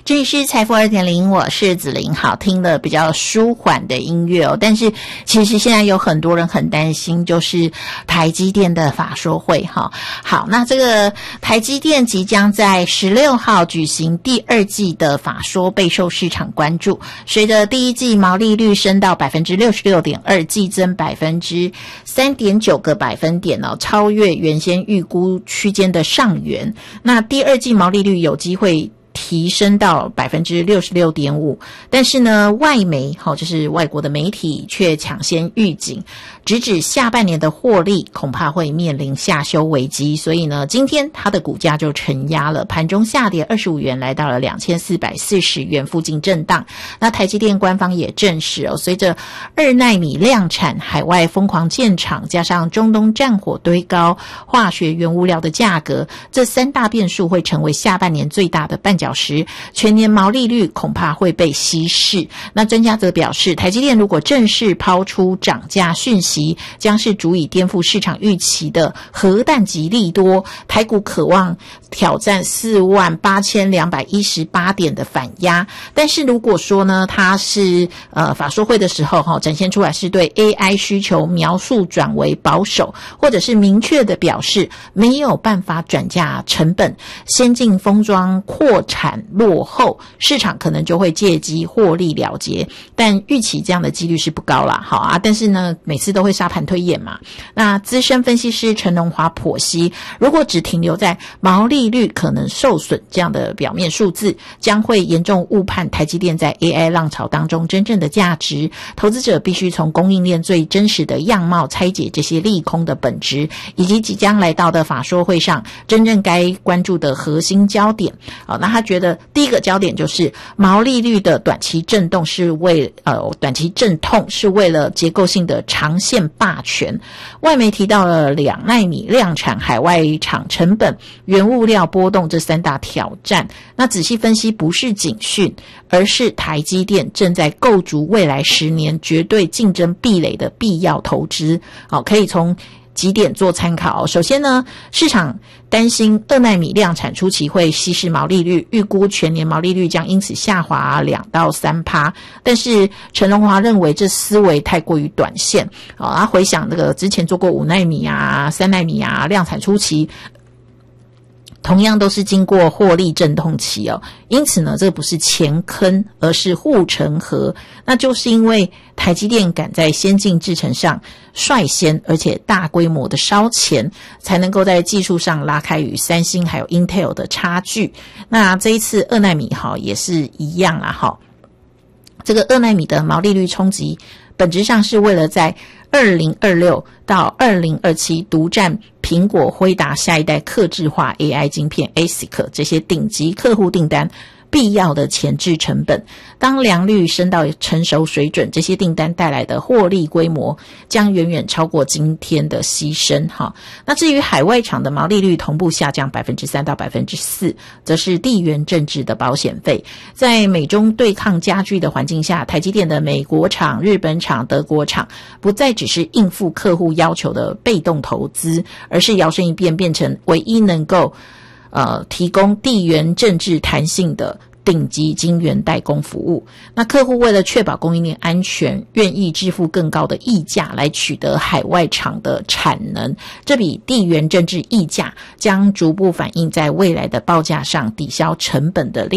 这里是财富 2.0， 我是子琳。好听的比较舒缓的音乐哦，但是其实现在有很多人很担心，就是台积电的法说会哈。好，那这个台积电即将在16号举行第二季的法说，备受市场关注。随着第一季毛利率升到 66.2%， 季增 3.9 个百分点哦，超越原先预估区间的上缘。那第二季毛利率有机会提升到 66.5%， 但是呢，外媒就是外国的媒体却抢先预警，直指下半年的获利恐怕会面临下修危机，所以呢，今天它的股价就承压了，盘中下跌25元，来到了2440元附近震荡。那台积电官方也证实哦，随着2奈米量产，海外疯狂建厂，加上中东战火堆高，化学原物料的价格，这三大变数会成为下半年最大的绊脚石，全年毛利率恐怕会被稀释。那专家则表示，台积电如果正式抛出涨价讯息，将是足以颠覆市场预期的核弹级利多，台股渴望挑战48218点的反压。但是如果说呢，它是法说会的时候展现出来是对 AI 需求描述转为保守，或者是明确的表示没有办法转嫁成本，先进封装扩产落后，市场可能就会借机获利了结，但预期这样的几率是不高啦。好啊，但是呢，每次都会沙盘推演嘛。那资深分析师陈荣华剖析，如果只停留在毛利率可能受损这样的表面数字，将会严重误判台积电在 AI 浪潮当中真正的价值。投资者必须从供应链最真实的样貌拆解这些利空的本质，以及即将来到的法说会上真正该关注的核心焦点。那他觉得第一个焦点就是毛利率的短期震动是短期阵痛是为了结构性的长线霸权。外媒提到了2奈米量产、海外厂成本、原物料波动这三大挑战。那仔细分析，不是警讯，而是台积电正在构筑未来10年绝对竞争壁垒的必要投资。可以从几点做参考。首先呢，市场担心2奈米量产初期会稀释毛利率，预估全年毛利率将因此下滑2到3%。但是陈荣华认为这思维太过于短线。他回想那个之前做过5奈米啊、3奈米啊量产初期，同样都是经过获利阵痛期哦，因此呢，这不是钱坑，而是护城河。那就是因为台积电赶在先进制程上率先而且大规模的烧钱，才能够在技术上拉开与三星还有 Intel 的差距。那这一次2奈米也是一样啦。这个2奈米的毛利率冲击本质上是为了在2026到2027独占苹果、辉达下一代客制化 AI 晶片 ASIC 这些顶级客户订单必要的前置成本。当良率升到成熟水准，这些订单带来的获利规模将远远超过今天的牺牲。那至于海外厂的毛利率同步下降 3% 到 4%， 则是地缘政治的保险费。在美中对抗加剧的环境下，台积电的美国厂、日本厂、德国厂不再只是应付客户要求的被动投资，而是摇身一变变成唯一能够提供地缘政治弹性的顶级晶圆代工服务。那客户为了确保供应链安全，愿意支付更高的溢价来取得海外厂的产能，这笔地缘政治溢价将逐步反映在未来的报价上，抵消成本的